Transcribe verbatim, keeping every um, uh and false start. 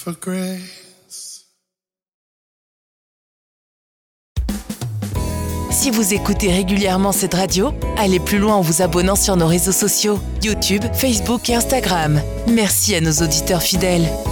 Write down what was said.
for grace. Si vous écoutez régulièrement cette radio, allez plus loin en vous abonnant sur nos réseaux sociaux, YouTube, Facebook et Instagram. Merci à nos auditeurs fidèles.